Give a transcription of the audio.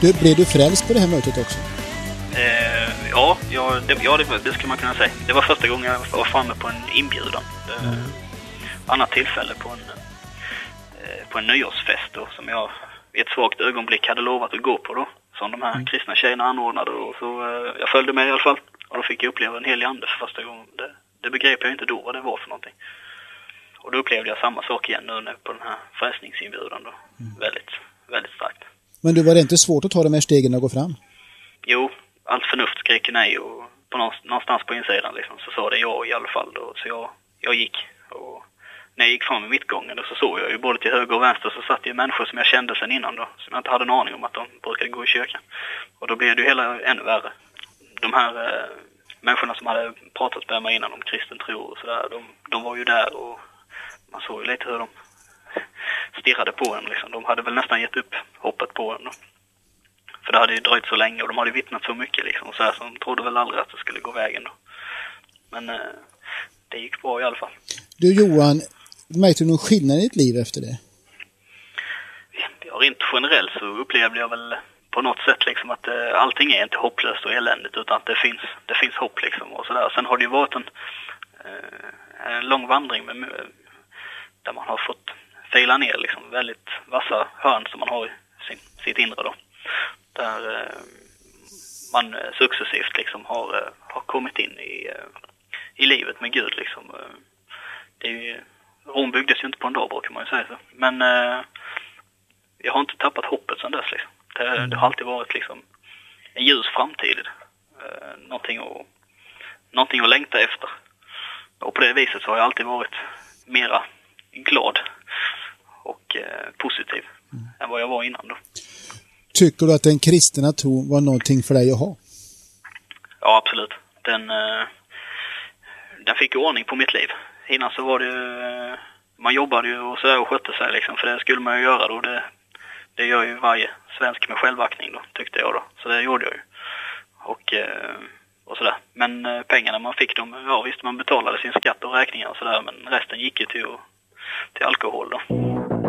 Blev du frälst på det här mötet också? Det ska man kunna säga. Det var första gången jag var framme på en inbjudan. Annat tillfälle på en nyårsfest då, som jag i ett svagt ögonblick hade lovat att gå på då. Som de här kristna tjejerna anordnade. Och så jag följde med i alla fall. Och då fick jag uppleva en helig ande för första gången. Det begrep jag inte då vad det var för någonting. Och då upplevde jag samma sak igen nu på den här frälsningsinbjudan då. Väldigt, väldigt starkt. Men var det inte svårt att ta de här stegen och gå fram? Jo, allt förnuft skrek nej och någonstans på insidan liksom, så sa det ja i alla fall då. Så jag gick, och när jag gick fram i mittgången då, så såg jag ju både till höger och vänster så satt ju människor som jag kände sedan innan då, som jag inte hade en aning om att de brukade gå i kyrkan. Och då blev det ju hela ännu värre. De här människorna som hade pratat med mig innan om kristen tro och sådär, de var ju där, och man såg ju lite hur de stirrade på en liksom. De hade väl nästan gett upp hoppet på en då. För det hade ju dröjt så länge och de hade vittnat så mycket liksom, så här, så de trodde väl aldrig att det skulle gå vägen då. Men det gick bra i alla fall. Du Johan, märkte du någon skillnad i ditt liv efter det? Ja, rent generellt så upplevde jag väl på något sätt liksom att allting är inte hopplöst och eländigt, utan att det finns hopp liksom och sådär. Sen har det ju varit en lång vandring där man har fått fejla ner liksom väldigt vassa hörn som man har i sitt inre då. Där man successivt liksom har kommit in i livet med Gud liksom. Det är ju, Rom byggdes ju inte på en dag, kan man ju säga så. Men jag har inte tappat hoppet sedan dess liksom. Det har alltid varit liksom en ljus framtid. Någonting att längta efter. Och på det viset så har jag alltid varit mera glad och positiv än vad jag var innan då. Tycker du att den kristna tron var någonting för dig att ha? Ja, absolut. Den fick ordning på mitt liv. Innan så var det man jobbade ju och sådär och skötte sig liksom, för det skulle man ju göra då. Det gör ju varje svensk med självaktning då, tyckte jag då. Så det gjorde jag ju. Och sådär. Men pengarna man fick dem, ja visst, man betalade sin skatt och räkningar och sådär, men resten gick ju till alkohol då.